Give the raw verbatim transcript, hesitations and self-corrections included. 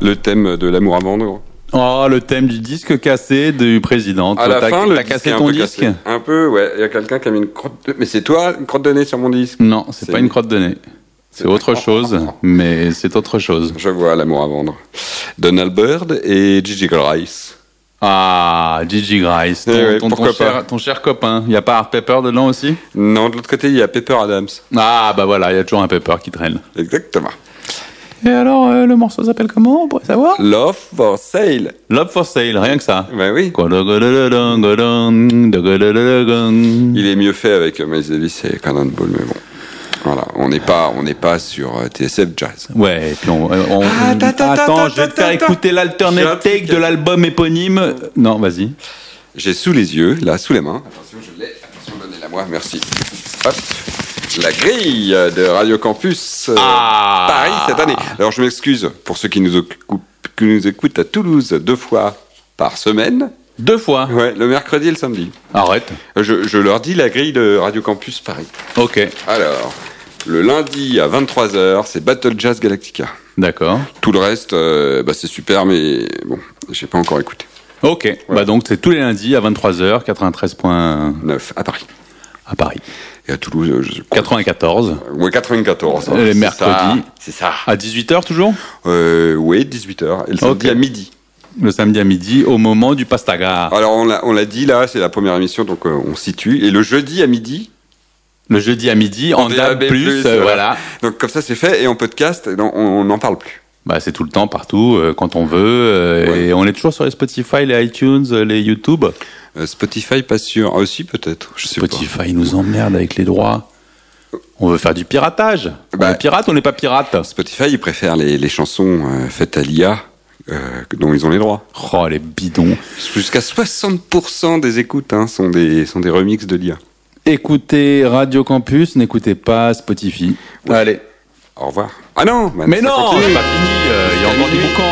Le thème de l'amour à vendre. Oh, le thème du disque cassé du président. À Toi, la t'as, fin, t'as le cassé disque est ton un peu disque cassé. Un peu, ouais. Il y a quelqu'un qui a mis une crotte de... Mais c'est toi, une crotte de nez sur mon disque. Non, c'est, C'est pas une- une crotte de nez. C'est, C'est autre pas- chose, mais c'est autre chose. Je vois l'amour à vendre. Donald Byrd et Gigi Grice. Ah, Gigi Grice, ton, Eh ouais, ton, ton, pourquoi cher, pas. ton cher copain. Il y a pas Art Pepper dedans aussi? Non, de l'autre côté, il y a Pepper Adams. Ah, bah voilà, il y a toujours un Pepper qui traîne. Exactement. Et alors, euh, le morceau s'appelle comment, on pourrait savoir? Love for Sale. Love for Sale, rien que ça. Ben oui. Il Il est mieux fait avec Miles Davis et Cannonball, mais bon. Voilà, on n'est pas, on n'est pas sur euh, T S F Jazz. Ouais, et puis on... on- Ah, attends, attends, attends, attends, je vais te faire attends, écouter J'ai un l'alternate truc take de à- l'album éponyme. Non, vas-y. J'ai sous les yeux, là, sous les mains. Attention, je l'ai. Attention, donnez-la moi, merci. Hop. La grille de Radio Campus euh, Ah. Paris cette année. Alors, je m'excuse pour ceux qui nous, occupent- qui nous écoutent à Toulouse deux fois par semaine. Deux fois. Ouais, le mercredi et le samedi. Arrête. Je, je leur dis la grille de Radio Campus Paris. Ok, Alors, le lundi à vingt-trois heures, c'est Battle Jazz Galactica. d'accord. Tout le reste, euh, bah, c'est super, mais bon, j'ai pas encore écouté. Ok, bah donc c'est tous les lundis à vingt-trois heures, quatre-vingt-treize points neuf à Paris. à Paris. Et à Toulouse, euh, je... quatre-vingt-quatorze. ouais, quatre-vingt-quatorze. hein. Les C'est mercredis. ça, C'est ça. À dix-huit heures toujours? Euh, oui, dix-huit heures. Et le samedi Ok. à midi. Le samedi à midi, au moment du pastaga. Alors, on l'a, on l'a dit là, c'est la première émission, donc euh, on situe. Et le jeudi à midi, Le jeudi à midi, en D D A A B B plus, plus, euh, voilà. voilà. donc comme ça c'est fait, et en podcast, et donc, on n'en parle plus. Bah c'est tout le temps, partout, euh, quand on veut. euh, Ouais. Et on est toujours sur les Spotify, les iTunes, euh, les YouTube. Euh, Spotify, pas sûr. Ah, aussi, peut-être. Je sais Spotify nous emmerde avec les droits. On veut faire du piratage. Bah, on est pirate ou on n'est pas pirate? pas. Spotify, ils préfèrent les, les chansons euh, faites à l'I A, euh, dont ils ont les droits. Oh, les bidons. Jusqu'à soixante pour cent des écoutes hein, sont, des, sont des remixes de l'I A. Écoutez Radio Campus, n'écoutez pas Spotify. Allez. Au revoir. Ah non, bah, Mais ça non, continue. c'est pas fini. euh, Il y a encore du boucan.